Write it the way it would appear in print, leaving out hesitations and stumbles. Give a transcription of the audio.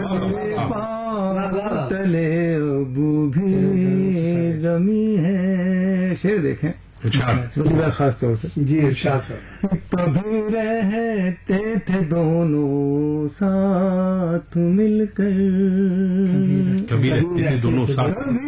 पाँव तले अब भी जमी है। शेर देखें बड़ा खास तौर से। जी इरशाद। कभी रहते थे दोनों साथ मिलकर, कभी रहते थे दोनों साथ